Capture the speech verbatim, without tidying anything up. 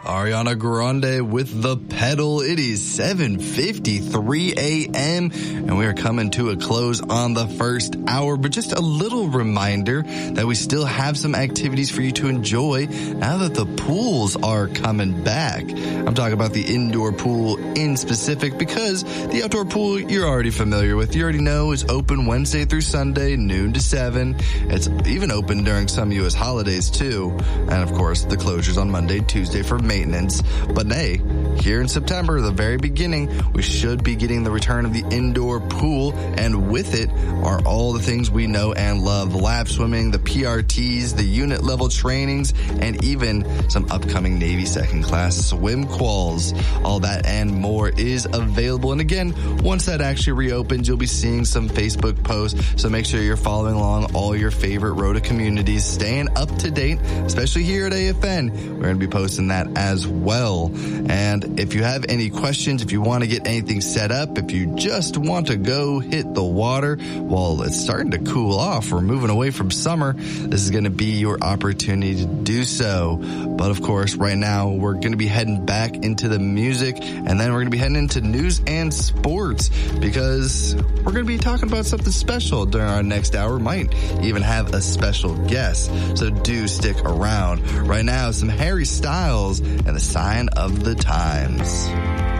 Ariana Grande with The Pedal. It is seven fifty-three a.m. and we are coming to a close on the first hour, but just a little reminder that we still have some activities for you to enjoy now that the pools are coming back. I'm talking about the indoor pool in specific because the outdoor pool you're already familiar with. You already know is open Wednesday through Sunday, noon to seven. It's even open during some U S holidays too. And of course, the closures on Monday, Tuesday for maintenance. But hey, here in September, the very beginning, we should be getting the return of the indoor pool, and with it are all the things we know and love. The lap swimming, the P R Ts, the unit level trainings, and even some upcoming Navy second class swim quals. All that and more is available. And again, once that actually reopens, you'll be seeing some Facebook posts, so make sure you're following along all your favorite Rota communities, staying up to date, especially here at A F N. We're going to be posting that as well. And if you have any questions, if you want to get anything set up, if you just want to go hit the water, well, it's starting to cool off. We're moving away from summer. This is going to be your opportunity to do so. But of course, right now, we're going to be heading back into the music, and then we're going to be heading into news and sports because we're going to be talking about something special during our next hour. Might even have a special guest. So do stick around. Right now, some Harry Styles and the Sign of the Times.